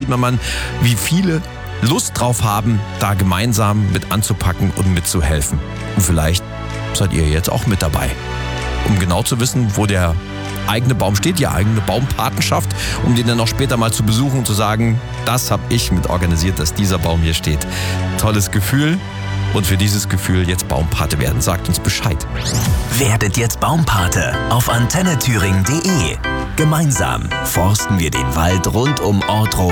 man mal, wie viele Lust drauf haben, da gemeinsam mit anzupacken und mitzuhelfen. Und vielleicht seid ihr jetzt auch mit dabei. Um genau zu wissen, wo der eigene Baum steht, die eigene Baumpatenschaft, um den dann auch später mal zu besuchen und zu sagen, das habe ich mit organisiert, dass dieser Baum hier steht. Tolles Gefühl. Und für dieses Gefühl jetzt Baumpate werden. Sagt uns Bescheid. Werdet jetzt Baumpate auf antennethüringen.de. Gemeinsam forsten wir den Wald rund um Ortrau